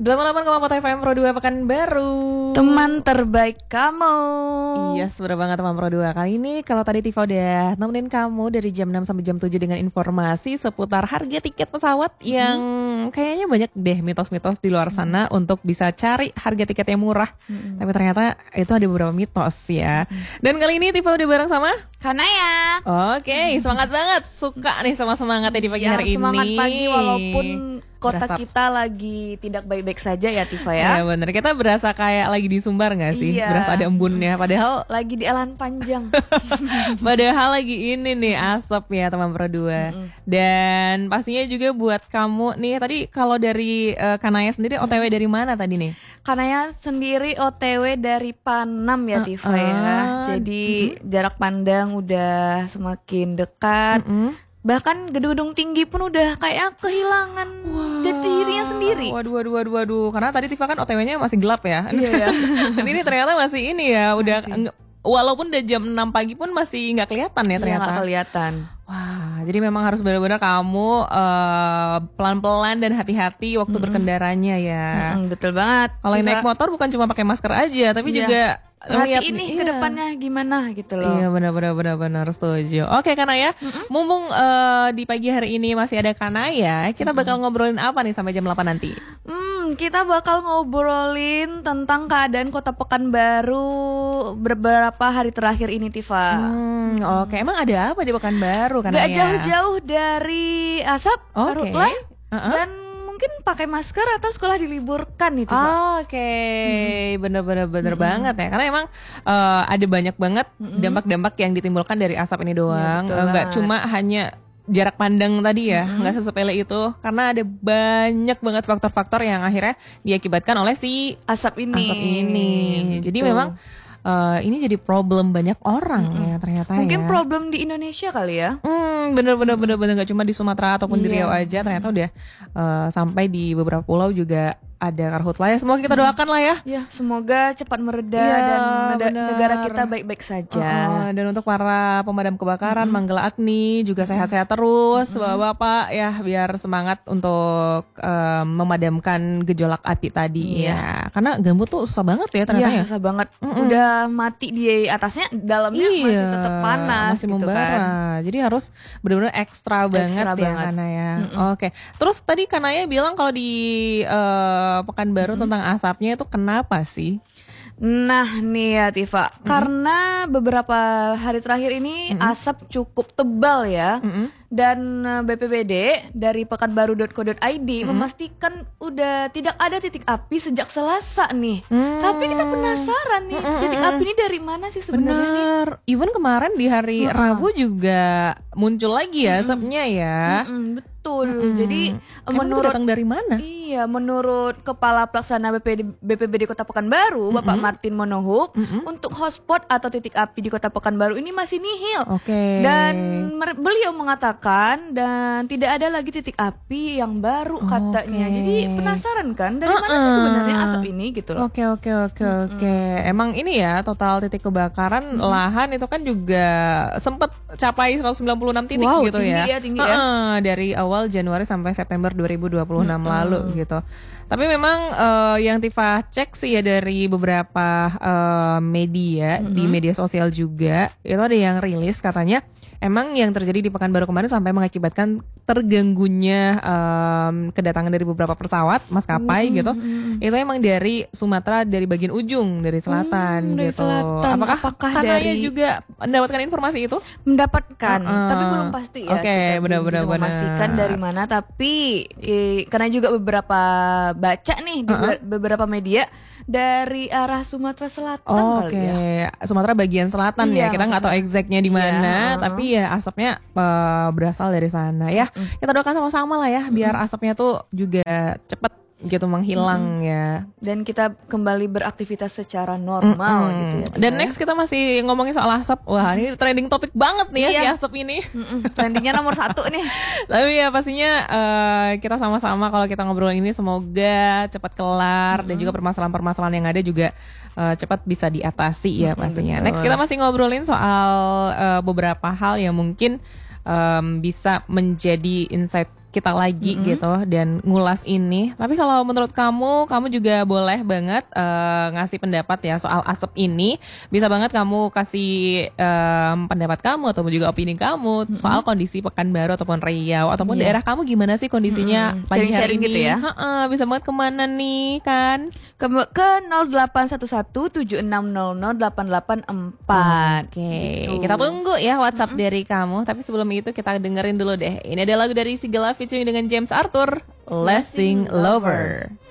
88,4 FM Pro 2 Pekanbaru. Teman terbaik kamu. Yes, bener banget teman Pro 2. Kali ini kalau tadi Tifa udah nemenin kamu dari jam 6 sampai jam 7 dengan informasi seputar harga tiket pesawat yang kayaknya banyak deh mitos-mitos di luar sana untuk bisa cari harga tiket yang murah. Tapi ternyata itu ada beberapa mitos ya. Dan kali ini Tifa udah bareng sama Kanaya. Oke, semangat banget. Suka nih sama semangatnya di pagi hari ini. Semangat pagi walaupun kota berasa kita lagi tidak baik-baik saja ya Tifa ya. Iya bener, kita berasa kayak lagi di Sumbar gak sih? Iya. Berasa ada embunnya, padahal lagi di Elan Panjang. padahal lagi ini nih asap ya teman Pro 2. Dan pastinya juga buat kamu nih, tadi kalau dari Kanaya sendiri OTW dari mana tadi nih? Kanaya sendiri OTW dari Panam ya Tifa ya. Jadi jarak pandang udah semakin dekat. Bahkan gedung-gedung tinggi pun udah kayak kehilangan jati dirinya sendiri. Waduh. Karena tadi Tifa kan OTW-nya masih gelap ya. Iya. Dan ini ternyata masih ini ya, udah walaupun udah jam 6 pagi pun masih nggak kelihatan ya ternyata. Nggak kelihatan. Wah, jadi memang harus benar-benar kamu pelan-pelan dan hati-hati waktu berkendaranya ya. Betul banget. Kalau naik motor bukan cuma pakai masker aja, tapi juga lihat ini ke depannya gimana gitu loh. Iya benar setuju. Oke Kanaya, mumpung di pagi hari ini masih ada Kanaya, kita bakal ngobrolin apa nih sampai jam 8 nanti? Kita bakal ngobrolin tentang keadaan Kota Pekanbaru beberapa hari terakhir ini Tifa. Oke, emang ada apa di Pekanbaru Kanaya? Gak jauh-jauh dari asap, karhutla, dan mungkin pakai masker atau sekolah diliburkan itu Pak. Oke, bener banget ya. Karena emang ada banyak banget dampak-dampak yang ditimbulkan dari asap ini doang. Nggak cuma hanya jarak pandang tadi ya, nggak sesepele itu. Karena ada banyak banget faktor-faktor yang akhirnya diakibatkan oleh si asap ini. Gitu. Jadi memang ini jadi problem banyak orang ya ternyata. Mungkin ya. problem di Indonesia kali ya. Bener nggak cuma di Sumatera ataupun di Riau aja, ternyata udah sampai di beberapa pulau juga ada karhutla ya. Semoga kita doakan lah ya. Ya, semoga cepat mereda dan negara kita baik-baik saja. Dan untuk para pemadam kebakaran Manggala Agni juga sehat-sehat terus, Bapak ya, biar semangat untuk memadamkan gejolak api tadi ya. Karena gambut tuh susah banget ya ternyata ya. Susah banget. Udah mati di atasnya, dalamnya masih tetap panas, masih gitu membara. kan. Jadi harus benar-benar ekstra banget ya Kanaya. Oke. Terus tadi Kanaya bilang kalau di Pekanbaru tentang asapnya itu kenapa sih? Nah nih ya Tifa, karena beberapa hari terakhir ini asap cukup tebal ya. Dan BPBD dari pekanbaru.co.id memastikan udah tidak ada titik api sejak Selasa nih. Tapi kita penasaran nih, titik api ini dari mana sih sebenarnya nih? Even kemarin di hari Rabu juga muncul lagi ya asapnya ya. Betul. Jadi menurut datang dari mana? Iya, menurut Kepala Pelaksana BPBD Kota Pekanbaru, Bapak Martin Monohuk, untuk hotspot atau titik api di Kota Pekanbaru ini masih nihil. Dan beliau mengatakan dan tidak ada lagi titik api yang baru katanya. Jadi penasaran kan dari mana sih sebenarnya asap ini gitu loh. Oke. Emang ini ya total titik kebakaran lahan itu kan juga sempat capai 196 titik gitu ya. Tinggi ya. Dari awal Januari sampai September 2026 lalu gitu. Tapi memang yang Tifa cek sih ya dari beberapa media di media sosial juga itu ada yang rilis katanya emang yang terjadi di Pekanbaru kemarin sampai mengakibatkan terganggunya kedatangan dari beberapa pesawat maskapai gitu. Itu emang dari Sumatera, dari bagian ujung, dari selatan dari gitu. selatan. Apakah Kanaya juga mendapatkan informasi itu? Mendapatkan, tapi belum pasti ya. Benar-benar memastikan dari mana, tapi karena juga beberapa baca nih di beberapa media dari arah Sumatera Selatan kali ya. Sumatera bagian selatan ya. Kita nggak tahu exactnya di mana, tapi ya asapnya berasal dari sana ya. Kita doakan sama-sama lah ya biar asapnya tuh juga cepet gitu menghilang ya. Dan kita kembali beraktivitas secara normal gitu ya. Dan next kita masih ngomongin soal asap. Wah, ini trending topik banget nih ya si asap ini. Trendingnya nomor 1 nih. Tapi ya pastinya kita sama-sama kalau kita ngobrol ini semoga cepat kelar dan juga permasalahan-permasalahan yang ada juga cepat bisa diatasi ya pastinya. Next kita masih ngobrolin soal beberapa hal yang mungkin bisa menjadi insight kita lagi gitu dan ngulas ini. Tapi kalau menurut kamu juga boleh banget ngasih pendapat ya soal asap ini. Bisa banget kamu kasih pendapat kamu ataupun juga opini kamu soal kondisi Pekanbaru ataupun Riau ataupun daerah kamu gimana sih kondisinya pagi hari Sharing-sharing ini? gitu ya. Bisa banget kemana nih kan? Ke 0811-7600-884. Oke, Gitu. kita tunggu ya WhatsApp dari kamu. Tapi sebelum itu kita dengerin dulu deh. Ini ada lagu dari Sigala featuring dengan James Arthur, Lasting Lover.